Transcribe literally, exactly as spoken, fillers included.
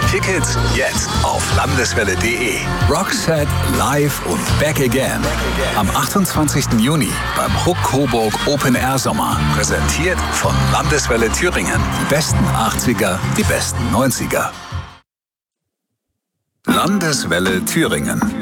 Tickets jetzt auf landeswelle punkt de. Roxette live und back again. Am achtundzwanzigsten Juni beim Huck Coburg Open Air Sommer. Präsentiert von Landeswelle Thüringen. Die besten achtziger, die besten neunziger. Landeswelle Thüringen.